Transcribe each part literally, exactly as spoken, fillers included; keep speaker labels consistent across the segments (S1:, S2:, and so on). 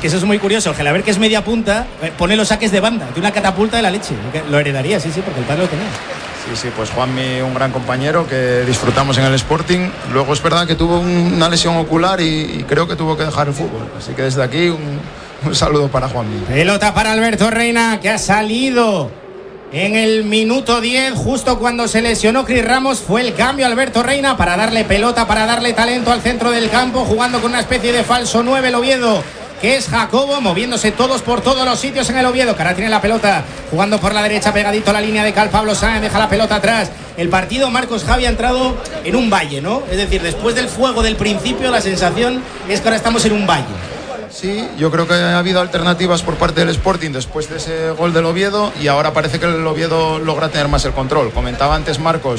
S1: que eso es muy curioso. El Gelabert, que es media punta, pone los saques de banda, de una catapulta de la leche. Lo heredaría, sí, sí, porque el padre lo tenía.
S2: Sí, sí, pues Juanmi, un gran compañero que disfrutamos en el Sporting. Luego es verdad que tuvo una lesión ocular y, y creo que tuvo que dejar el fútbol. Así que desde aquí un, un saludo para Juanmi.
S1: Pelota para Alberto Reina, que ha salido en el minuto diez, justo cuando se lesionó Cris Ramos. Fue el cambio Alberto Reina para darle pelota, para darle talento al centro del campo, jugando con una especie de falso nueve el Oviedo, que es Jacobo, moviéndose todos por todos los sitios en el Oviedo, que ahora tiene la pelota, jugando por la derecha, pegadito a la línea de cal. Pablo Sáenz deja la pelota atrás. El partido, Marcos, Javi, ha entrado en un valle, ¿no? Es decir, después del fuego del principio, la sensación es que ahora estamos en un valle.
S2: Sí, yo creo que ha habido alternativas por parte del Sporting después de ese gol del Oviedo, y ahora parece que el Oviedo logra tener más el control. Comentaba antes Marcos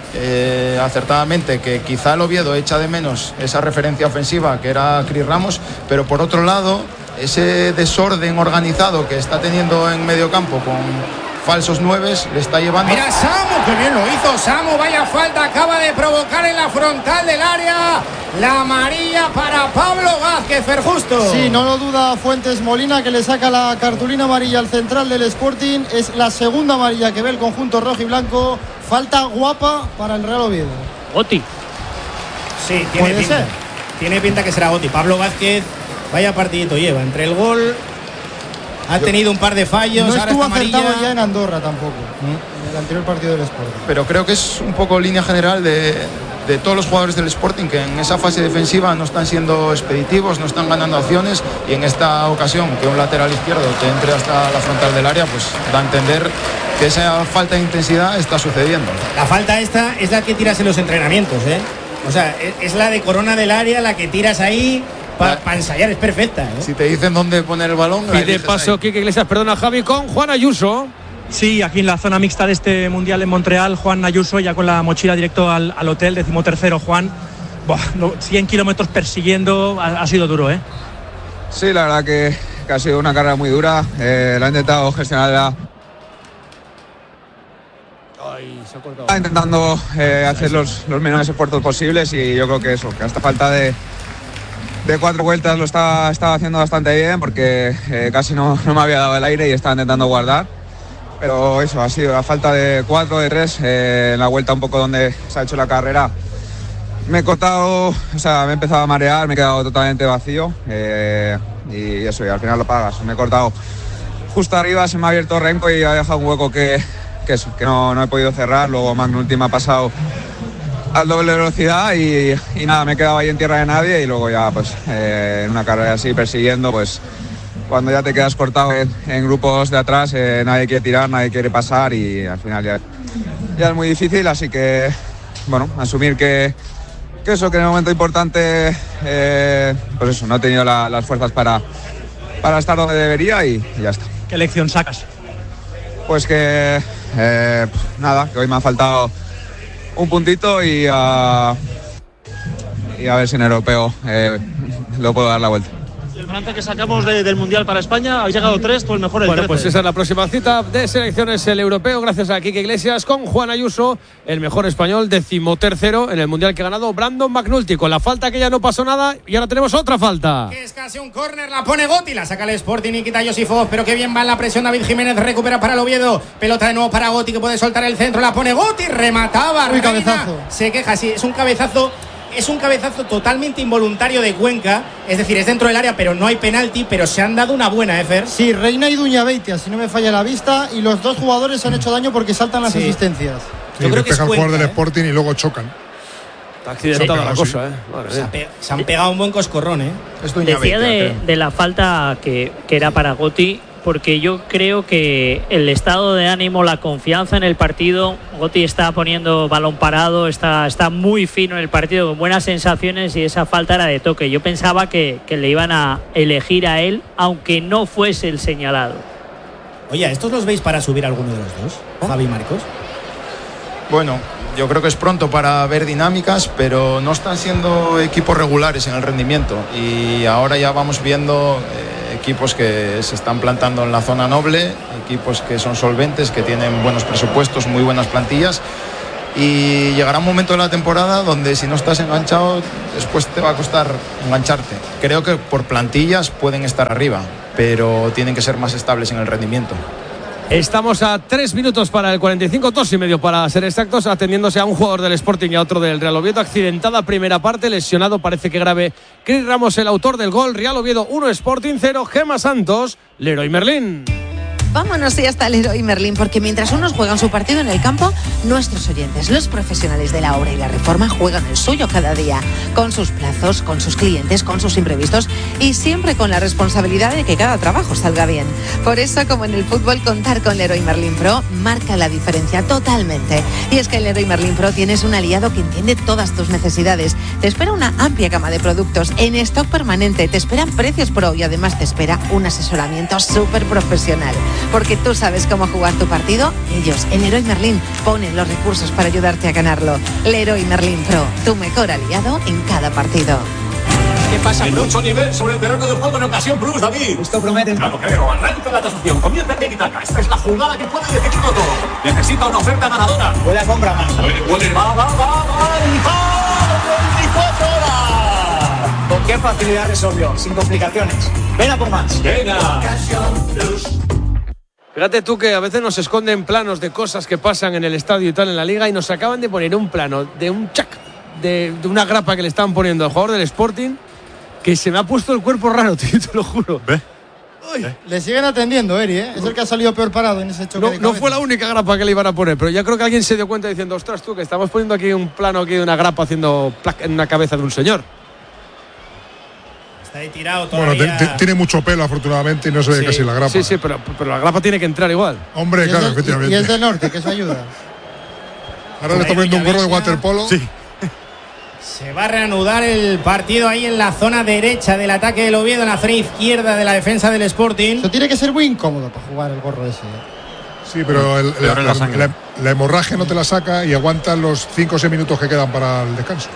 S2: eh, acertadamente que quizá el Oviedo echa de menos esa referencia ofensiva que era Cris Ramos, pero por otro lado ese desorden organizado que está teniendo en medio campo con falsos nueves le está llevando.
S1: Mira Samu, que bien lo hizo Samu, vaya falta acaba de provocar en la frontal del área. La amarilla para Pablo Vázquez, Ferjusto.
S3: Sí, no lo duda Fuentes Molina, que le saca la cartulina amarilla al central del Sporting. Es la segunda amarilla que ve el conjunto rojo y blanco. Falta guapa para el Real Oviedo.
S4: Oti.
S1: Sí, tiene pinta. Ser? Tiene pinta que será Oti. Pablo Vázquez, vaya partidito lleva. Entre el gol, ha tenido un par de fallos.
S3: No
S1: ahora
S3: estuvo
S1: está amarilla.
S3: acertado ya en Andorra tampoco, ¿Mm? en el anterior partido del Sporting.
S2: Pero creo que es un poco línea general de, de todos los jugadores del Sporting, que en esa fase defensiva no están siendo expeditivos, no están ganando acciones, y en esta ocasión que un lateral izquierdo te entre hasta la frontal del área, pues da a entender que esa falta de intensidad está sucediendo.
S1: La falta esta es la que tiras en los entrenamientos, ¿eh? O sea, es la de corona del área, la que tiras ahí para pa ensayar, es perfecta, ¿eh?
S2: Si te dicen dónde poner el balón.
S5: Y de paso, Quique Iglesias, perdona Javi, con Juan Ayuso.
S6: Sí, aquí en la zona mixta de este Mundial en Montreal, Juan Ayuso ya con la mochila directo al, al hotel, decimotercero Juan. Buah, no, cien kilómetros persiguiendo, ha, ha sido duro, ¿eh?
S7: Sí, la verdad que, que ha sido una carrera muy dura, eh, la he intentado gestionarla. Está intentando eh, hacer los, los menores esfuerzos posibles, y yo creo que eso, que hasta falta de, de cuatro vueltas lo estaba, estaba haciendo bastante bien, porque eh, casi no, no me había dado el aire y estaba intentando guardar. Pero eso, ha sido a falta de cuatro, de tres, eh, en la vuelta un poco donde se ha hecho la carrera. Me he cortado, o sea, me he empezado a marear, me he quedado totalmente vacío, eh, y eso, y al final lo pagas. Me he cortado justo arriba, se me ha abierto Renko y ha dejado un hueco que... que eso, que no, no he podido cerrar. Luego McNulty me ha pasado al doble velocidad y, y nada, me he quedado ahí en tierra de nadie, y luego ya pues eh, en una carrera así persiguiendo, pues cuando ya te quedas cortado en, en grupos de atrás, eh, nadie quiere tirar, nadie quiere pasar, y al final ya, ya es muy difícil. Así que bueno, asumir que, que eso, que en el momento importante eh, pues eso, no he tenido la, las fuerzas para, para estar donde debería, y, y ya está.
S6: ¿Qué lección sacas?
S7: Pues que eh, nada, que hoy me ha faltado un puntito, y, uh, y a ver si en europeo eh, lo puedo dar la vuelta.
S4: El balance que sacamos de, del Mundial para España, habéis llegado tres, tú el mejor el
S5: Bueno,
S4: trece.
S5: pues esa es la próxima cita de selecciones, el europeo, gracias a Quique Iglesias, con Juan Ayuso, el mejor español, decimotercero en el Mundial que ha ganado Brandon McNulty, con la falta que ya no pasó nada, y ahora tenemos otra falta.
S1: Que es casi un córner, la pone Gotti, la saca el Sporting y quita Josifov, pero que bien va en la presión David Jiménez, recupera para el Oviedo, pelota de nuevo para Gotti, que puede soltar el centro, la pone Gotti, remataba,
S3: Uy,
S1: Reina,
S3: cabezazo.
S1: se queja, sí, es un cabezazo. Es un cabezazo totalmente involuntario de Cuenca, es decir, es dentro del área, pero no hay penalti, pero se han dado una buena, Efer.
S3: Sí, Reina y Duñabeitia, si no me falla la vista, y los dos jugadores han hecho daño porque saltan las
S1: sí.
S3: asistencias.
S8: Sí,
S1: Yo creo que es
S8: pega el
S1: Cuenca,
S8: jugador del
S1: ¿eh?
S8: Sporting y luego chocan.
S5: Está accidentada la
S8: Sí.
S5: cosa, ¿eh? Madre
S1: Se,
S5: mía.
S1: ha pe- se han pegado un buen coscorrón, ¿eh?
S2: Es Doña
S4: Decía
S2: Beitia,
S4: de,
S2: creo.
S4: de la falta que, que era para Gotti, porque yo creo que el estado de ánimo, la confianza en el partido, Gotti está poniendo balón parado, está, está muy fino en el partido, con buenas sensaciones, y esa falta era de toque. Yo pensaba que, que le iban a elegir a él, aunque no fuese el señalado.
S1: Oye, ¿a estos los veis para subir alguno de los dos? Javi y Marcos.
S2: Bueno, yo creo que es pronto para ver dinámicas, pero no están siendo equipos regulares en el rendimiento, y ahora ya vamos viendo eh, equipos que se están plantando en la zona noble, equipos que son solventes, que tienen buenos presupuestos, muy buenas plantillas, y llegará un momento de la temporada donde si no estás enganchado después te va a costar engancharte. Creo que por plantillas pueden estar arriba, pero tienen que ser más estables en el rendimiento.
S5: Estamos a tres minutos para el cuarenta y cinco, dos y medio para ser exactos, atendiéndose a un jugador del Sporting y a otro del Real Oviedo. Accidentada primera parte, lesionado, parece que grave Cris Ramos, el autor del gol. Real Oviedo uno, Sporting cero. Gemma Santos, Leroy Merlín.
S8: Vámonos ya hasta Leroy Merlín, porque mientras unos juegan su partido en el campo, nuestros oyentes, los profesionales de la obra y la reforma, juegan el suyo cada día, con sus plazos, con sus clientes, con sus imprevistos y siempre con la responsabilidad de que cada trabajo salga bien. Por eso, como en el fútbol, contar con Leroy Merlín Pro marca la diferencia totalmente. Y es que en Leroy Merlín Pro tienes un aliado que entiende todas tus necesidades. Te espera una amplia gama de productos en stock permanente, te esperan precios pro y además te espera un asesoramiento súper profesional. Porque tú sabes cómo jugar tu partido, ellos en Leroy Merlín ponen los recursos para ayudarte a ganarlo. Leroy Merlín Pro, tu mejor aliado en cada partido.
S9: ¿Qué pasa, en mucho nivel sobre el terreno de juego en ocasión, Bruce, David.
S10: Esto promete.
S9: Claro, creo. Arranca la tasación. Comienza el tiki-taka. Esta es la jugada que puede definirlo todo. Necesita una oferta ganadora.
S10: Puede compra más.
S9: Puede, puede. Va, va, va, va. veinticuatro horas.
S10: ¿Con qué facilidad resolvió? Sin complicaciones. Ven a por más.
S9: Venga.
S5: Fíjate tú que a veces nos esconden planos de cosas que pasan en el estadio y tal en la liga, y nos acaban de poner un plano de un chac, de, de una grapa que le estaban poniendo al jugador del Sporting, que se me ha puesto el cuerpo raro, tío, te lo juro.
S3: ¿Ve? Le siguen atendiendo, Eri, ¿eh? Es el que ha salido peor parado en ese choque
S5: No,
S3: de
S5: no fue la única grapa que le iban a poner, pero ya creo que alguien se dio cuenta diciendo, ostras tú, que estamos poniendo aquí un plano aquí de una grapa haciendo plac en una cabeza de un señor.
S1: Está ahí tirado todavía.
S11: Bueno, t- t- tiene mucho pelo afortunadamente y no se ve
S5: Sí,
S11: casi la grapa.
S5: Sí, sí, pero, pero la grapa tiene que entrar igual.
S11: Hombre,
S3: Y
S11: claro,
S3: es del-
S11: efectivamente.
S3: Y es del norte, que eso ayuda.
S11: Ahora le está poniendo un gorro de waterpolo.
S1: Sí. Se va a reanudar el partido ahí en la zona derecha del ataque del Oviedo, en la zona izquierda de la defensa del Sporting.
S3: Eso tiene que ser muy incómodo para jugar el gorro ese. ¿eh?
S11: Sí, pero el- la, la, la- la hemorragia no te la saca y aguantas los cinco o seis minutos que quedan para el descanso.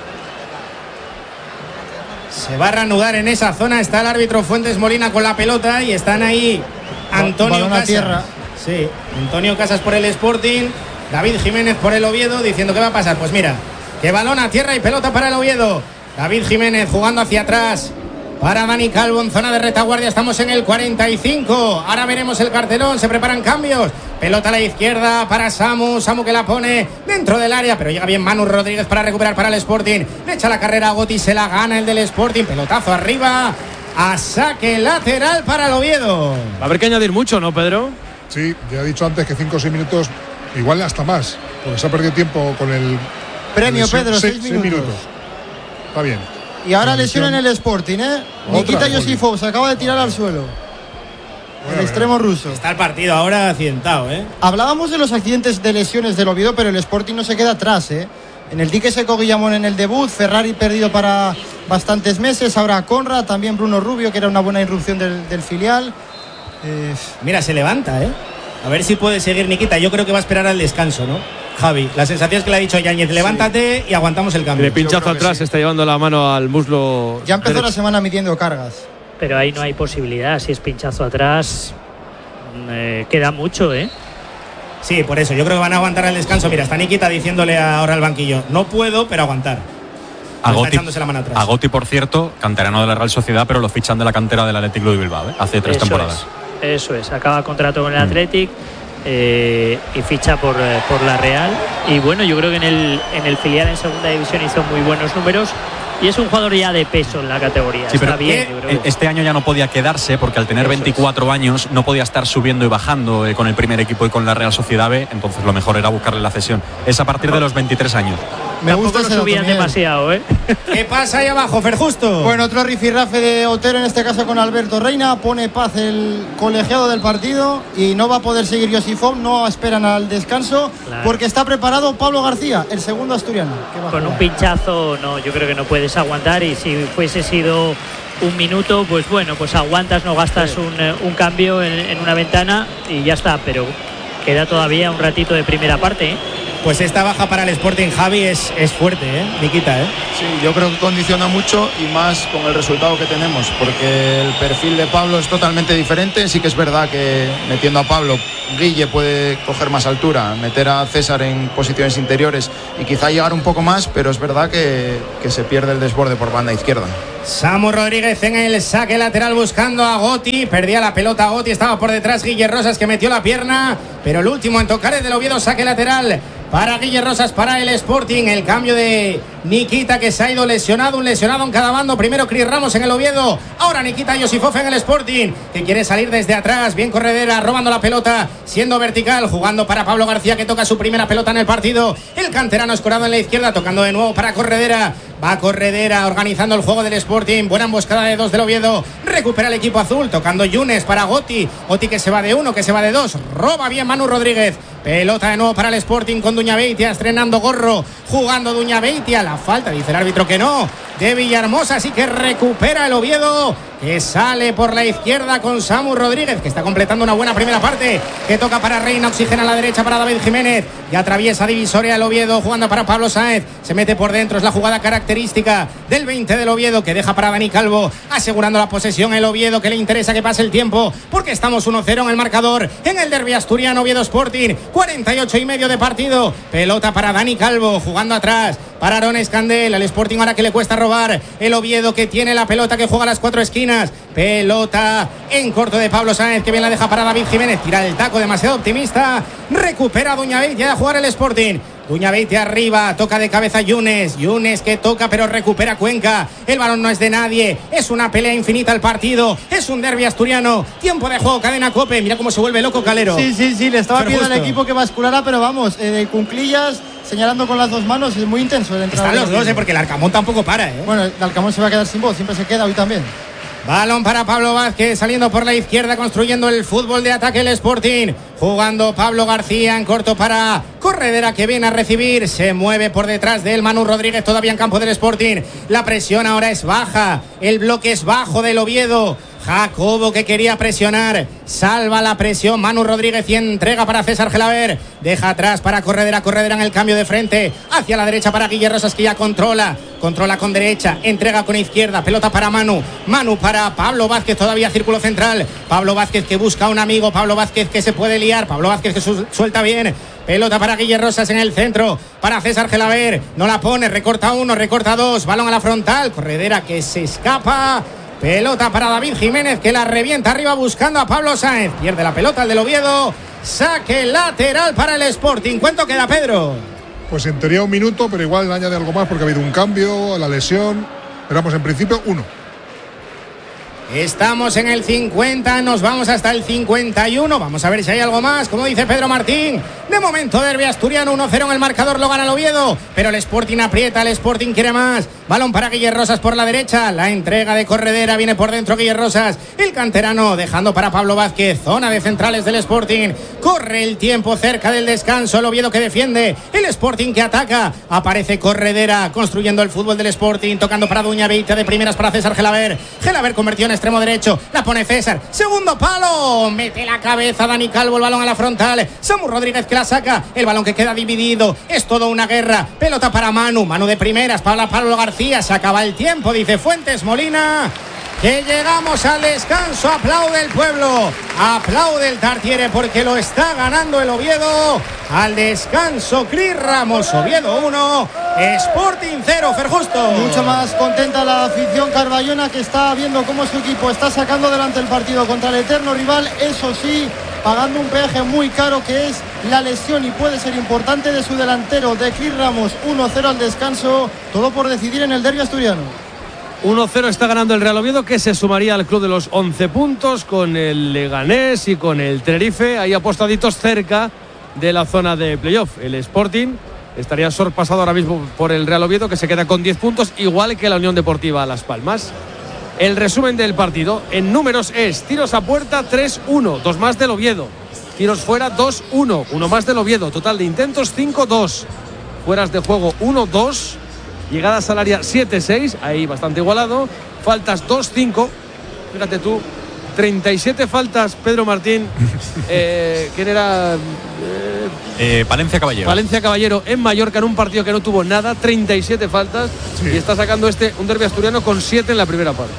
S1: Se va a reanudar en esa zona. Está el árbitro Fuentes Molina con la pelota y están ahí Antonio
S3: Balón a
S1: Casas.
S3: tierra.
S1: Sí, Antonio Casas por el Sporting, David Jiménez por el Oviedo, diciendo qué va a pasar. Pues mira, que balón a tierra y pelota para el Oviedo. David Jiménez jugando hacia atrás para Dani Calvo en zona de retaguardia. Estamos en el cuarenta y cinco. Ahora veremos el cartelón. Se preparan cambios. Pelota a la izquierda para Samu. Samu que la pone dentro del área, pero llega bien Manu Rodríguez para recuperar para el Sporting. Le echa la carrera a Goti, se la gana el del Sporting. Pelotazo arriba. A saque lateral para el Oviedo.
S5: Va a haber que añadir mucho, ¿no, Pedro?
S11: Sí, ya he dicho antes que cinco o seis minutos, igual hasta más, porque se ha perdido tiempo con el
S3: Premio,
S11: con el
S3: Pedro,
S11: seis,
S3: seis
S11: seis
S3: minutos.
S11: Está bien.
S3: Y ahora
S11: Lesión.
S3: lesión en el Sporting, ¿eh?
S11: Otra,
S3: Nikita
S11: muy
S3: Yosifov se acaba de tirar al suelo. El extremo ruso.
S1: Está el partido ahora accidentado, ¿eh?
S3: Hablábamos de los accidentes de lesiones del Oviedo, pero el Sporting no se queda atrás, ¿eh? En el dique seco Guillamón en el debut, Ferrari perdido para bastantes meses, ahora Conrad, también Bruno Rubio, que era una buena irrupción del, del filial. Eh,
S1: Mira, se levanta, ¿eh? A ver si puede seguir Nikita. Yo creo que va a esperar al descanso, ¿no? Javi, la sensación es que le ha dicho Yáñez, levántate y aguantamos el cambio.
S5: De pinchazo atrás, sí. Está llevando la mano al muslo.
S3: Ya empezó
S5: derecho.
S3: la semana midiendo cargas.
S4: Pero ahí no hay posibilidad. Si es pinchazo atrás, eh, queda mucho, ¿eh?
S1: Sí, por eso. Yo creo que van a aguantar el descanso. Mira, está Nikita diciéndole ahora al banquillo, no puedo, pero aguantar.
S12: A Goti,
S1: echándose la mano atrás.
S12: a Goti, por cierto, canterano de la Real Sociedad, pero lo fichan de la cantera del Athletic Club de Bilbao, ¿eh? Hace tres
S4: Eso
S12: temporadas.
S4: Es, eso es. Acaba contrato con el Athletic eh, y ficha por, eh, por la Real. Y bueno, yo creo que en el, en el filial en segunda división hizo muy buenos números. Y es un jugador ya de peso en la categoría.
S12: Sí,
S4: Está
S12: pero
S4: bien, yo creo.
S12: este año ya no podía quedarse porque al tener
S4: Eso
S12: veinticuatro
S4: es.
S12: años no podía estar subiendo y bajando eh, con el primer equipo y con la Real Sociedad B, entonces lo mejor era buscarle la cesión. Es a partir de los veintitrés años.
S3: Me
S4: Tampoco
S3: gusta
S4: lo
S3: ese
S4: subían
S3: dato, Miguel.
S4: demasiado, ¿eh?
S1: ¿Qué pasa ahí abajo, Fer Justo?
S3: Bueno, otro rifirrafe de Otero, en este caso con Alberto Reina. Pone paz el colegiado del partido y no va a poder seguir Yosifov. No esperan al descanso,
S4: Claro.
S3: porque está preparado Pablo García, el segundo asturiano. que va a
S4: Con un
S3: jugar.
S4: pinchazo, no, yo creo que no puedes aguantar. Y si fuese sido un minuto, pues bueno, pues aguantas, no gastas un, eh, un cambio en, en una ventana y ya está. Pero queda todavía un ratito de primera parte, ¿eh?
S1: Pues esta baja para el Sporting, Javi, es, es fuerte, ¿eh? Nikita, ¿eh?
S2: Sí, yo creo que condiciona mucho y más con el resultado que tenemos, porque el perfil de Pablo es totalmente diferente. Sí que es verdad que metiendo a Pablo, Guille puede coger más altura, meter a César en posiciones interiores y quizá llegar un poco más, pero es verdad que, que se pierde el desborde por banda izquierda.
S1: Samu Rodríguez en el saque lateral buscando a Goti, perdía la pelota Goti, estaba por detrás Guille Rosas, que metió la pierna, pero el último en tocar es del Oviedo, saque lateral para Guille Rosas, para el Sporting. El cambio de Nikita, que se ha ido lesionado, un lesionado en cada bando. Primero Cris Ramos en el Oviedo, ahora Nikita Yosifov en el Sporting, que quiere salir desde atrás. Bien Corredera, robando la pelota, siendo vertical, jugando para Pablo García, que toca su primera pelota en el partido. El canterano escorado en la izquierda, tocando de nuevo para Corredera. Va Corredera organizando el juego del Sporting. Buena emboscada de dos del Oviedo. Recupera el equipo azul, tocando Yunes para Goti. Goti que se va de uno, que se va de dos. Roba bien Manu Rodríguez. Pelota de nuevo para el Sporting con Duñabeitia estrenando gorro. Jugando Duñabeitia. La falta, dice el árbitro que no, de Villahermosa. Así que recupera el Oviedo, que sale por la izquierda con Samu Rodríguez, que está completando una buena primera parte, que toca para Reina, oxigena a la derecha para David Jiménez, y atraviesa divisoria el Oviedo, jugando para Pablo Sáenz, se mete por dentro, es la jugada característica del veinte del Oviedo, que deja para Dani Calvo, asegurando la posesión el Oviedo, que le interesa que pase el tiempo, porque estamos uno cero en el marcador, en el derbi asturiano. Oviedo Sporting, cuarenta y ocho y medio de partido, pelota para Dani Calvo, jugando atrás para Aaron Escandel, al Sporting ahora que le cuesta robar, el Oviedo que tiene la pelota, que juega a las cuatro esquinas, pelota en corto de Pablo Sáenz, que bien la deja para David Jiménez, tira el taco demasiado optimista, recupera Duñabeitia a jugar el Sporting. Duñabeitia arriba, toca de cabeza Yunes, Yunes que toca pero recupera Cuenca, el balón no es de nadie, es una pelea infinita el partido, es un derbi asturiano, tiempo de juego, cadena COPE, mira cómo se vuelve loco Calero.
S3: Sí, sí, sí, le estaba
S1: Pero
S3: pidiendo al
S1: justo.
S3: equipo que basculara, pero vamos, eh, cunclillas, señalando con las dos manos, es muy intenso el entrenador.
S1: Están los dos, eh, porque el Arcamón tampoco para, ¿eh?
S3: Bueno, el Alcamón se va a quedar sin voz, siempre se queda, hoy también.
S1: Balón para Pablo Vázquez, saliendo por la izquierda, construyendo el fútbol de ataque el Sporting. Jugando Pablo García en corto para Corredera, que viene a recibir. Se mueve por detrás de él Manu Rodríguez, todavía en campo del Sporting. La presión ahora es baja, el bloque es bajo del Oviedo. Jacobo, que quería presionar, salva la presión Manu Rodríguez y entrega para César Gelaber, deja atrás para Corredera, Corredera en el cambio de frente, hacia la derecha para Guille Rosas, que ya controla, controla con derecha, entrega con izquierda, pelota para Manu, Manu para Pablo Vázquez, todavía círculo central, Pablo Vázquez que busca a un amigo, Pablo Vázquez que se puede liar, Pablo Vázquez que su- suelta bien, pelota para Guille Rosas en el centro, para César Gelaber, no la pone, recorta uno, recorta dos, balón a la frontal, Corredera que se escapa. Pelota para David Jiménez, que la revienta arriba buscando a Pablo Sáenz. Pierde la pelota el del Oviedo. Saque lateral para el Sporting. ¿Cuánto queda, Pedro?
S11: Pues en teoría un minuto, pero igual añade algo más porque ha habido un cambio, la lesión. Esperamos en principio uno.
S1: Estamos en el cincuenta, nos vamos hasta el cincuenta y uno. Vamos a ver si hay algo más, como dice Pedro Martín. De momento, derbi asturiano, uno cero en el marcador, lo gana el Oviedo. Pero el Sporting aprieta, el Sporting quiere más. Balón para Guille Rosas por la derecha. La entrega de Corredera, viene por dentro Guille Rosas. El canterano dejando para Pablo Vázquez. Zona de centrales del Sporting. Corre el tiempo cerca del descanso. El Oviedo que defiende. El Sporting que ataca. Aparece Corredera construyendo el fútbol del Sporting. Tocando para Duñabeitia de primeras para César Gelaber. Gelaber convirtió en extremo derecho, la pone César, segundo palo, mete la cabeza Dani Calvo, el balón a la frontal, Samu Rodríguez que la saca, el balón que queda dividido, es toda una guerra, pelota para Manu, Manu de primeras, para Pablo García, se acaba el tiempo, dice Fuentes Molina, que llegamos al descanso, aplaude el pueblo, aplaude el Tartiere porque lo está ganando el Oviedo, al descanso Cris Ramos, Oviedo uno, Sporting cero, Ferjusto.
S3: Mucho más contenta la afición carballona, que está viendo cómo su equipo está sacando delante el partido contra el eterno rival, eso sí, pagando un peaje muy caro que es la lesión y puede ser importante de su delantero, de Cris Ramos. Uno cero al descanso, todo por decidir en el derbi asturiano.
S5: uno cero está ganando el Real Oviedo, que se sumaría al club de los once puntos con el Leganés y con el Tenerife, ahí apostaditos cerca de la zona de playoff. El Sporting estaría sorpasado ahora mismo por el Real Oviedo, que se queda con diez puntos, igual que la Unión Deportiva Las Palmas. El resumen del partido en números es: tiros a puerta tres uno, dos más del Oviedo, tiros fuera dos uno, uno más del Oviedo, total de intentos cinco dos, fueras de juego uno dos, llegadas al área siete seis, ahí bastante igualado, faltas dos cinco, fíjate tú, treinta y siete faltas, Pedro Martín. eh, ¿Quién era? Eh,
S12: eh, Palencia Caballero.
S5: Palencia Caballero en Mallorca en un partido que no tuvo nada, treinta y siete faltas. Sí. Y está sacando este un derbi asturiano con siete en la primera parte.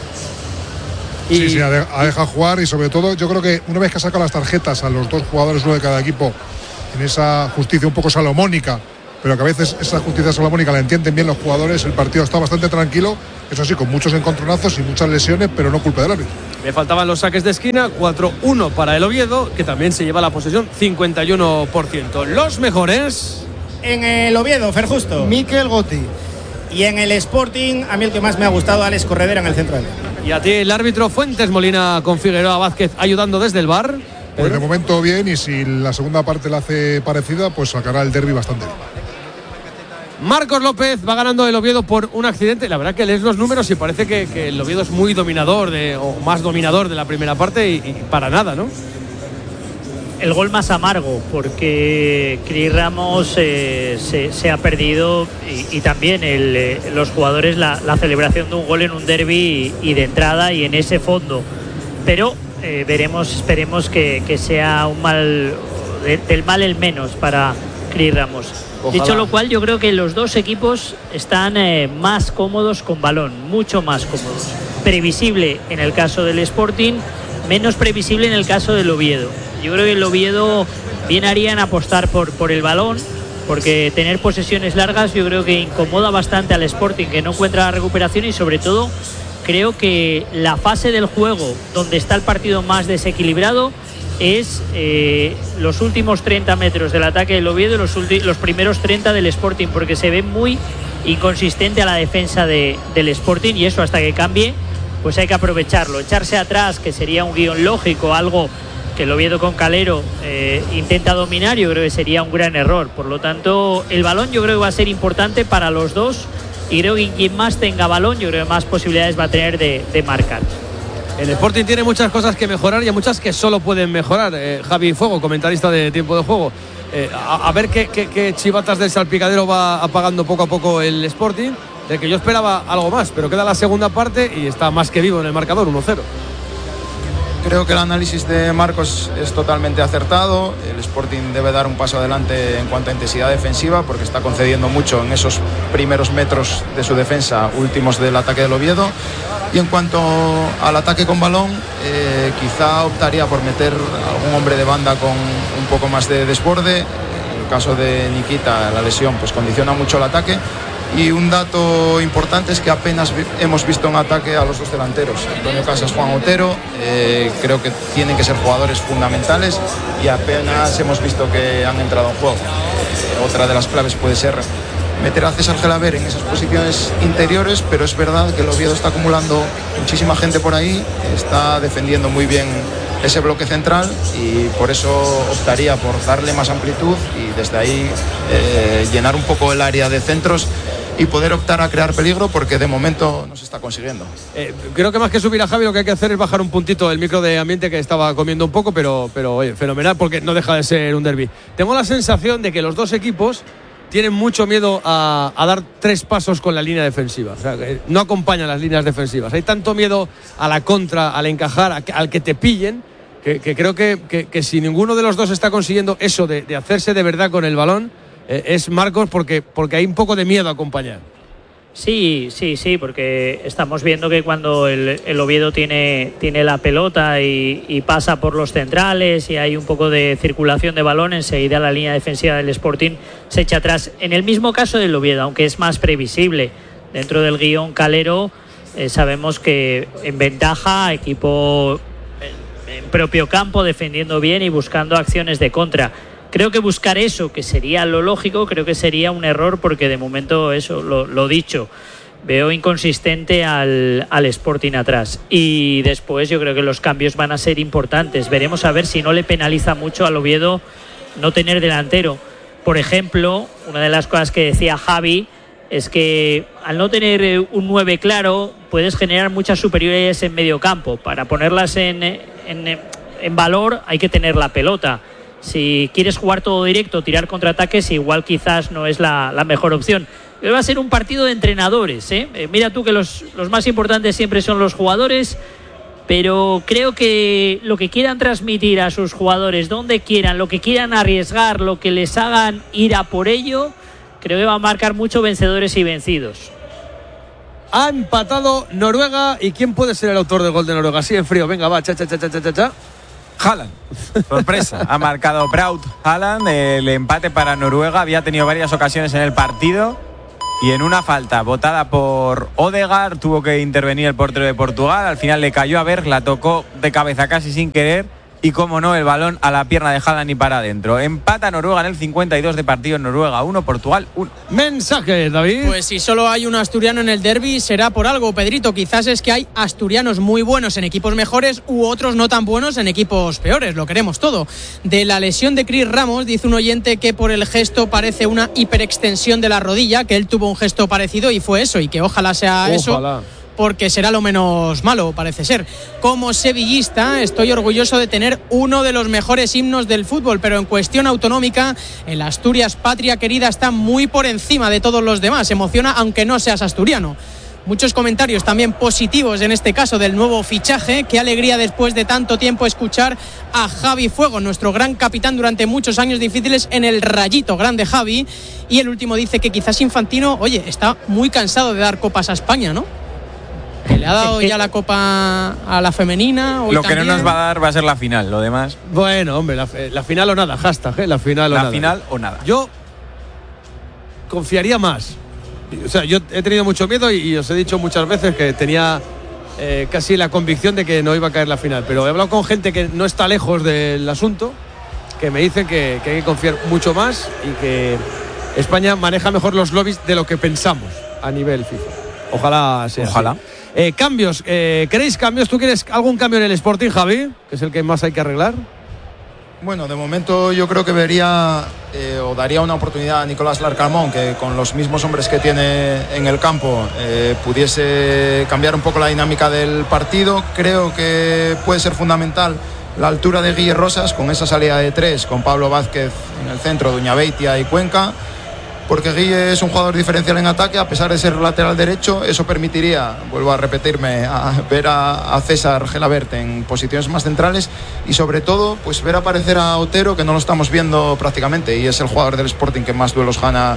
S11: Y sí, sí, ha dejado jugar y sobre todo yo creo que una vez que ha sacado las tarjetas a los dos jugadores, uno de cada equipo, en esa justicia un poco salomónica, pero que a veces esa justicia salomónica la entienden bien los jugadores, el partido está bastante tranquilo, eso sí, con muchos encontronazos y muchas lesiones, pero no culpa del árbitro.
S5: Le faltaban los saques de esquina, cuatro uno para el Oviedo, que también se lleva la posesión, cincuenta y uno por ciento. Los mejores
S1: en el Oviedo, Fer Justo,
S3: Mikel Goti.
S1: Y en el Sporting, a mí el que más me ha gustado, Alex Corredera en el centro del campo.
S5: Y a ti el árbitro Fuentes Molina con Figueroa Vázquez ayudando desde el V A R.
S11: Pues de momento bien, y si la segunda parte la hace parecida, pues sacará el derbi bastante bien.
S5: Marcos López va ganando el Oviedo por un accidente. La verdad que lees los números y parece que, que el Oviedo es muy dominador de, o más dominador de la primera parte y, y para nada, ¿no?
S4: El gol más amargo, porque Cris Ramos eh, se, se ha perdido y, y también el, eh, los jugadores la, la celebración de un gol en un derbi y, y de entrada y en ese fondo. Pero eh, veremos, esperemos que, que sea un mal, de, del mal el menos para Cris Ramos. Ojalá. Dicho lo cual, yo creo que los dos equipos están eh, más cómodos con balón, mucho más cómodos. Previsible en el caso del Sporting, menos previsible en el caso del Oviedo. Yo creo que el Oviedo bien haría en apostar por, por el balón, porque tener posesiones largas yo creo que incomoda bastante al Sporting, que no encuentra la recuperación, y sobre todo creo que la fase del juego donde está el partido más desequilibrado es eh, los últimos treinta metros del ataque del Oviedo y los, los primeros treinta del Sporting, porque se ve muy inconsistente a la defensa de, del Sporting, y eso hasta que cambie pues hay que aprovecharlo. Echarse atrás, que sería un guión lógico, algo que el Oviedo con Calero eh, intenta dominar, yo creo que sería un gran error. Por lo tanto, el balón yo creo que va a ser importante para los dos, y creo que quien más tenga balón, yo creo que más posibilidades va a tener de, de marcar.
S5: El Sporting tiene muchas cosas que mejorar y hay muchas que solo pueden mejorar. Eh, Javi Fuego, comentarista de Tiempo de Juego. Eh, a, a ver qué, qué, qué chivatas del salpicadero va apagando poco a poco el Sporting, del que yo esperaba algo más, pero queda la segunda parte y está más que vivo en el marcador, uno cero.
S2: Creo que el análisis de Marcos es totalmente acertado. El Sporting debe dar un paso adelante en cuanto a intensidad defensiva, porque está concediendo mucho en esos primeros metros de su defensa, últimos del ataque del Oviedo. Y en cuanto al ataque con balón, eh, quizá optaría por meter algún hombre de banda con un poco más de desborde. En el caso de Nikita, la lesión pues condiciona mucho el ataque. Y un dato importante es que apenas vi- hemos visto un ataque a los dos delanteros, Antonio Casas, Juan Otero. Eh, creo que tienen que ser jugadores fundamentales y apenas hemos visto que han entrado en juego. Eh, otra de las claves puede ser meter a César Gelaber en esas posiciones interiores, pero es verdad que el Oviedo está acumulando muchísima gente por ahí, está defendiendo muy bien ese bloque central, y por eso optaría por darle más amplitud y desde ahí eh, llenar un poco el área de centros y poder optar a crear peligro, porque de momento no se está consiguiendo.
S5: Eh, creo que más que subir a Javi, lo que hay que hacer es bajar un puntito el micro de ambiente, que estaba comiendo un poco, pero, pero oye, fenomenal, porque no deja de ser un derbi. Tengo la sensación de que los dos equipos tienen mucho miedo a, a dar tres pasos con la línea defensiva. O sea, que no acompañan las líneas defensivas. Hay tanto miedo a la contra, al encajar, a, al que te pillen, que, que creo que, que, que si ninguno de los dos está consiguiendo eso de, de hacerse de verdad con el balón, eh, es Marcos, porque, porque hay un poco de miedo a acompañar.
S4: Sí, sí, sí, porque estamos viendo que cuando el, el Oviedo tiene, tiene la pelota y, y pasa por los centrales y hay un poco de circulación de balón, enseguida la línea defensiva del Sporting se echa atrás. En el mismo caso del Oviedo, aunque es más previsible, dentro del guión Calero, eh, sabemos que en ventaja, equipo en, en propio campo, defendiendo bien y buscando acciones de contra. Creo que buscar eso, que sería lo lógico, creo que sería un error, porque de momento eso, lo, lo dicho, veo inconsistente al, al Sporting atrás. Y después yo creo que los cambios van a ser importantes. Veremos a ver si no le penaliza mucho al Oviedo no tener delantero. Por ejemplo, una de las cosas que decía Javi es que al no tener un nueve claro, puedes generar muchas superioridades en medio campo. Para ponerlas en, en, en valor hay que tener la pelota. Si quieres jugar todo directo, tirar contraataques, igual quizás no es la, la mejor opción. Pero va a ser un partido de entrenadores, ¿eh? Eh, mira tú que los, los más importantes siempre son los jugadores, pero creo que lo que quieran transmitir a sus jugadores, donde quieran, lo que quieran arriesgar, lo que les hagan ir a por ello, creo que va a marcar mucho vencedores y vencidos.
S5: Ha empatado Noruega. ¿Y quién puede ser el autor del gol de Noruega? Así en frío, venga, va, cha, cha, cha, cha, cha, cha.
S13: Haaland. Sorpresa. Ha marcado Braut Haaland. El empate para Noruega. Había tenido varias ocasiones en el partido. Y en una falta botada por Odegaard tuvo que intervenir el portero de Portugal. Al final le cayó a ver, la tocó de cabeza casi sin querer. Y como no, el balón a la pierna de Haaland y para adentro. Empata Noruega en el cincuenta y dos de partido en Noruega uno, Portugal uno.
S5: Mensaje, David.
S14: Pues si solo hay un asturiano en el derbi será por algo, Pedrito. Quizás es que hay asturianos muy buenos en equipos mejores u otros no tan buenos en equipos peores. Lo queremos todo. De la lesión de Cris Ramos, dice un oyente que por el gesto parece una hiperextensión de la rodilla, que él tuvo un gesto parecido y fue eso, y que ojalá sea
S5: Ojalá.
S14: eso. Porque será lo menos malo, parece ser. Como sevillista, estoy orgulloso de tener uno de los mejores himnos del fútbol, pero en cuestión autonómica, el Asturias Patria Querida está muy por encima de todos los demás. Emociona aunque no seas asturiano. Muchos comentarios también positivos en este caso del nuevo fichaje. Qué alegría después de tanto tiempo escuchar a Javi Fuego, nuestro gran capitán durante muchos años difíciles en el Rayito. Grande Javi. Y el último dice que quizás Infantino, oye, está muy cansado de dar copas a España, ¿no? Que le ha dado ya la copa a la femenina.
S13: Lo que no nos va a dar va a ser la final, lo demás.
S5: Bueno, hombre, la, la final o nada, hashtag, ¿eh? La final o
S13: la
S5: nada.
S13: La final o nada.
S5: Yo confiaría más. O sea, yo he tenido mucho miedo y, y os he dicho muchas veces que tenía eh, casi la convicción de que no iba a caer la final. Pero he hablado con gente que no está lejos del asunto, que me dicen que, que hay que confiar mucho más y que España maneja mejor los lobbies de lo que pensamos a nivel FIFA. Ojalá sea
S13: Ojalá.
S5: así. Eh, cambios, eh, ¿queréis cambios? ¿Tú quieres algún cambio en el Sporting, Javi? Que es el que más hay que arreglar.
S2: Bueno, de momento yo creo que vería eh, o daría una oportunidad a Nicolás Larcamón, que con los mismos hombres que tiene en el campo eh, pudiese cambiar un poco la dinámica del partido. Creo que puede ser fundamental la altura de Guille Rosas con esa salida de tres, con Pablo Vázquez en el centro, Duñabeitia y Cuenca. Porque Guille es un jugador diferencial en ataque, a pesar de ser lateral derecho. Eso permitiría, vuelvo a repetirme, a ver a, a César Gelabert en posiciones más centrales y sobre todo pues ver aparecer a Otero, que no lo estamos viendo prácticamente y es el jugador del Sporting que más duelos gana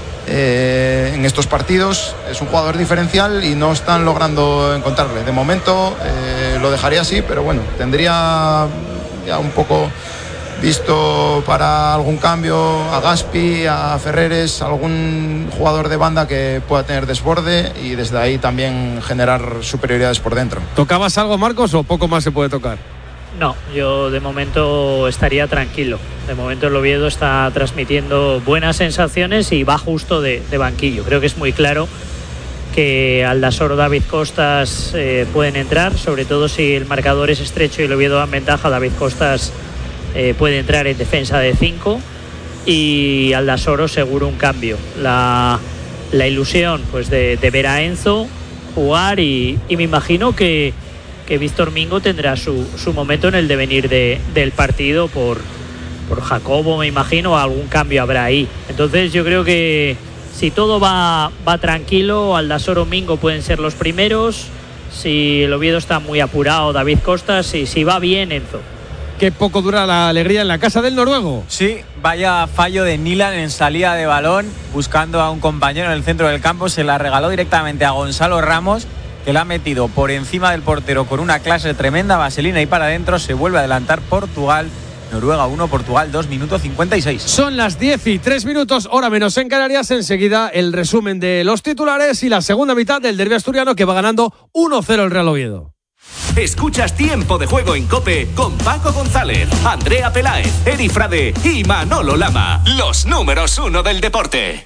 S2: eh, en estos partidos. Es un jugador diferencial y no están logrando encontrarle. De momento eh, lo dejaría así, pero bueno, tendría ya un poco visto para algún cambio a Gaspi, a Ferreres, algún jugador de banda que pueda tener desborde y desde ahí también generar superioridades por dentro.
S5: ¿Tocabas algo, Marcos, o poco más se puede tocar?
S4: No, yo de momento estaría tranquilo. De momento el Oviedo está transmitiendo buenas sensaciones y va justo de, de banquillo. Creo que es muy claro que Aldasoro, David Costas eh, pueden entrar, sobre todo si el marcador es estrecho y el Oviedo da ventaja. David Costas Eh, puede entrar en defensa de cinco y Aldasoro seguro un cambio. La, la ilusión pues de, de ver a Enzo jugar y, y me imagino que, que Víctor Mingo tendrá su, su momento en el devenir de, del partido por, por Jacobo, me imagino, algún cambio habrá ahí. Entonces yo creo que si todo va, va tranquilo, Aldasoro, Mingo pueden ser los primeros. Si el Oviedo está muy apurado, David Costas, y si va bien, Enzo.
S5: Qué poco dura la alegría en la casa del noruego.
S13: Sí, vaya fallo de Nilan en salida de balón, buscando a un compañero en el centro del campo. Se la regaló directamente a Gonzalo Ramos, que la ha metido por encima del portero con una clase tremenda, vaselina y para adentro. Se vuelve a adelantar Portugal. Noruega uno, Portugal dos, minuto cincuenta y seis.
S5: Son las diez y tres minutos, hora menos en Canarias. Enseguida el resumen de los titulares y la segunda mitad del derbi asturiano, que va ganando uno cero el Real Oviedo.
S15: Escuchas Tiempo de Juego en COPE con Paco González, Andrea Peláez, Eri Frade y Manolo Lama. Los números uno del deporte.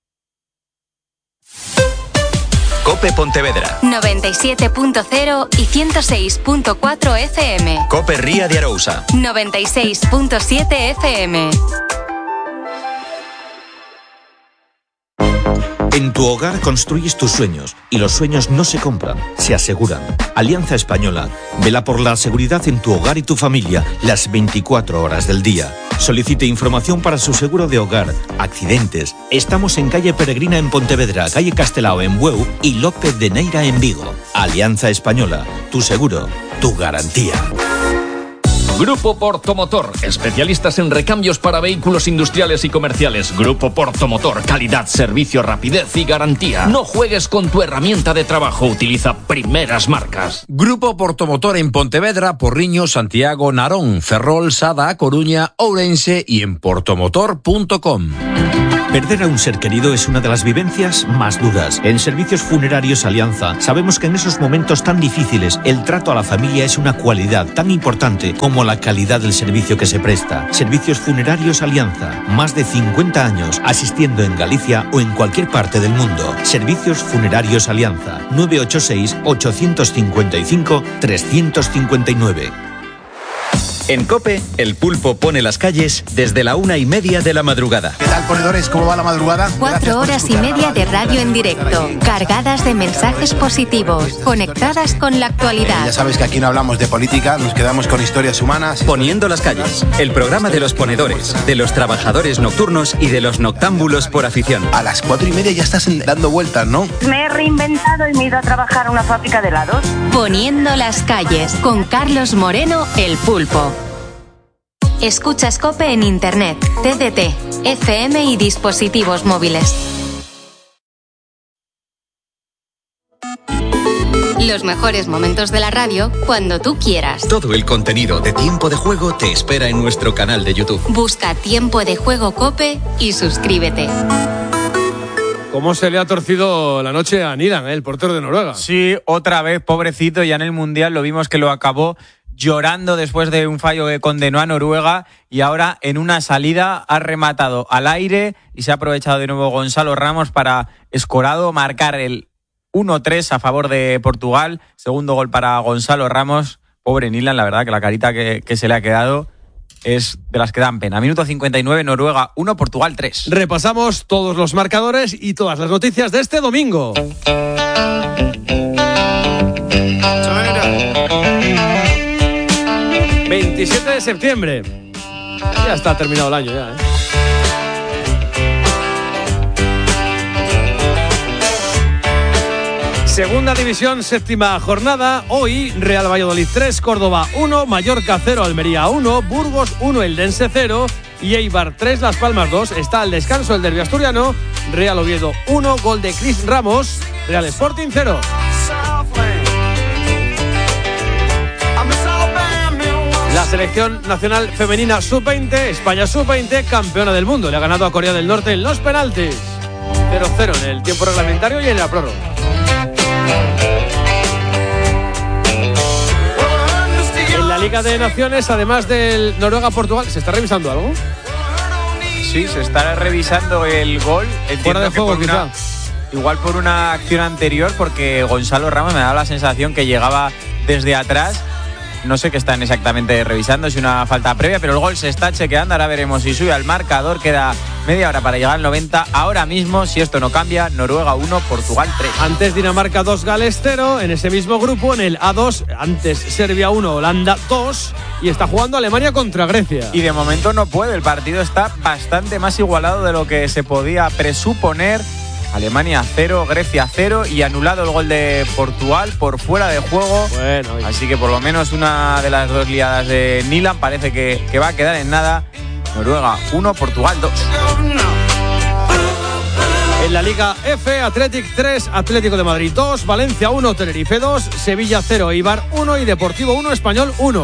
S15: COPE Pontevedra
S16: noventa y siete punto cero y ciento seis punto cuatro F M.
S15: COPE Ría de Arousa
S16: noventa y seis punto siete F M.
S17: En tu hogar construyes tus sueños y los sueños no se compran, se aseguran. Alianza Española vela por la seguridad en tu hogar y tu familia las veinticuatro horas del día. Solicite información para su seguro de hogar, accidentes. Estamos en calle Peregrina en Pontevedra, calle Castelao en Bueu y López de Neira en Vigo. Alianza Española, tu seguro, tu garantía.
S18: Grupo Portomotor, especialistas en recambios para vehículos industriales y comerciales. Grupo Portomotor, calidad, servicio, rapidez y garantía. No juegues con tu herramienta de trabajo, utiliza primeras marcas.
S19: Grupo Portomotor en Pontevedra, Porriño, Santiago, Narón, Ferrol, Sada, Coruña, Ourense y en portomotor punto com.
S17: Perder a un ser querido es una de las vivencias más duras. En Servicios Funerarios Alianza sabemos que en esos momentos tan difíciles el trato a la familia es una cualidad tan importante como la calidad del servicio que se presta. Servicios Funerarios Alianza, más de cincuenta años asistiendo en Galicia o en cualquier parte del mundo. Servicios Funerarios Alianza, nueve ocho seis, ocho cinco cinco, tres cinco nueve.
S20: En COPE, el pulpo pone las calles desde la una y media de la madrugada.
S21: ¿Qué tal, ponedores? ¿Cómo va la madrugada?
S16: Cuatro horas y media de radio en directo, cargadas de mensajes positivos, conectadas con la actualidad.
S21: Ya sabes que aquí no hablamos de política, nos quedamos con historias humanas.
S20: Poniendo las calles, el programa de los ponedores, de los trabajadores nocturnos y de los noctámbulos por afición.
S21: A las cuatro y media ya estás dando vueltas, ¿no?
S22: Me he reinventado y me he ido a trabajar a una fábrica de helados.
S16: Poniendo las calles, con Carlos Moreno, el pulpo. Escuchas COPE en Internet, T D T, F M y dispositivos móviles. Los mejores momentos de la radio cuando tú quieras.
S20: Todo el contenido de Tiempo de Juego te espera en nuestro canal de YouTube.
S16: Busca Tiempo de Juego COPE y suscríbete.
S5: ¿Cómo se le ha torcido la noche a Nilan, eh, el portero de Noruega?
S13: Sí, otra vez, pobrecito, ya en el Mundial lo vimos que lo acabó llorando después de un fallo que condenó a Noruega y ahora en una salida ha rematado al aire y se ha aprovechado de nuevo Gonzalo Ramos para escorado marcar el uno tres a favor de Portugal. Segundo gol para Gonzalo Ramos. Pobre Nilan, la verdad que la carita que, que se le ha quedado es de las que dan pena. Minuto cincuenta y nueve, Noruega uno, Portugal tres.
S5: Repasamos todos los marcadores y todas las noticias de este domingo. veintisiete de septiembre. Ya está terminado el año ya, ¿eh? Segunda división, séptima jornada. Hoy Real Valladolid tres, Córdoba uno, Mallorca cero, Almería uno, Burgos uno, Eldense cero y Eibar tres, Las Palmas dos. Está al descanso el derbi asturiano. Real Oviedo uno, gol de Cris Ramos. Real Sporting cero. La selección nacional femenina sub veinte, España sub veinte, campeona del mundo. Le ha ganado a Corea del Norte en los penaltis. cero cero en el tiempo reglamentario y en la prórroga. En la Liga de Naciones, además del Noruega-Portugal, ¿se está revisando algo?
S13: Sí, se está revisando el gol.
S5: Fuera de juego,
S13: por
S5: quizá.
S13: Una, igual por una acción anterior, porque Gonzalo Ramos me da la sensación que llegaba desde atrás. No sé qué están exactamente revisando, si una falta previa, pero el gol se está chequeando. Ahora veremos si sube al marcador. Queda media hora para llegar al noventa. Ahora mismo, si esto no cambia, Noruega uno, Portugal tres.
S5: Antes Dinamarca dos, Gales cero. En ese mismo grupo, en el A dos, antes Serbia uno, Holanda dos. Y está jugando Alemania contra Grecia.
S13: Y de momento no puede. El partido está bastante más igualado de lo que se podía presuponer. Alemania cero, Grecia cero y anulado el gol de Portugal por fuera de juego.
S5: Bueno,
S13: así que por lo menos una de las dos liadas de Nilan parece que, que va a quedar en nada. Noruega uno, Portugal dos.
S5: En la Liga F, Athletic tres, Atlético de Madrid dos, Valencia uno, Tenerife dos, Sevilla cero, Eibar uno y Deportivo uno, Español uno.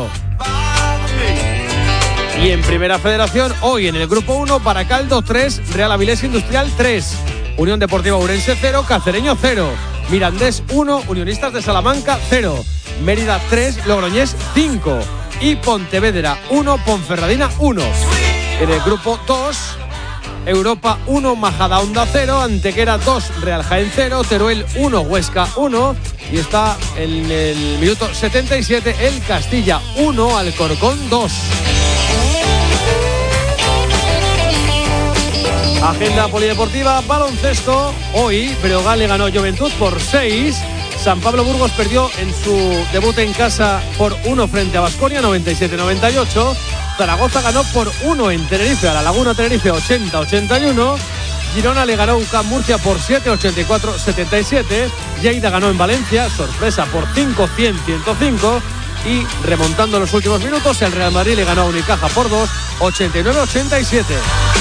S5: Y en Primera Federación, hoy en el Grupo uno, Baracaldo tres, Real Avilés Industrial tres. Unión Deportiva Ourense cero, Cacereño cero, Mirandés uno, Unionistas de Salamanca cero, Mérida tres, Logroñés cinco y Pontevedra uno, Ponferradina uno. En el grupo dos, Europa uno, Majadahonda cero, Antequera dos, Real Jaén cero, Teruel uno, Huesca uno y está en el minuto setenta y siete el Castilla uno, Alcorcón dos. Agenda polideportiva, baloncesto. Hoy Breogán le ganó a Juventud por seis. San Pablo Burgos perdió en su debut en casa por uno frente a Baskonia, noventa y siete a noventa y ocho. Zaragoza ganó por uno en Tenerife a La Laguna Tenerife, ochenta a ochenta y uno. Girona le ganó a U C A M Murcia por siete, ochenta y cuatro a setenta y siete. Lleida ganó en Valencia, sorpresa, por cinco, cien a ciento cinco. Y remontando los últimos minutos, el Real Madrid le ganó a Unicaja por dos, ochenta y nueve a ochenta y siete.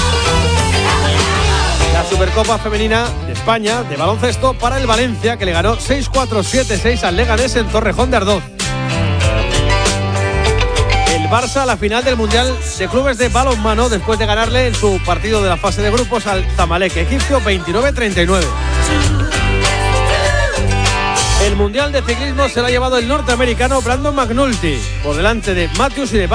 S5: La Supercopa Femenina de España de baloncesto para el Valencia, que le ganó seis cuatro, siete seis al Leganés en Torrejón de Ardoz. El Barça a la final del Mundial de Clubes de Balonmano después de ganarle en su partido de la fase de grupos al Zamalek egipcio veintinueve a treinta y nueve. El Mundial de Ciclismo se lo ha llevado el norteamericano Brandon McNulty por delante de Matthews y de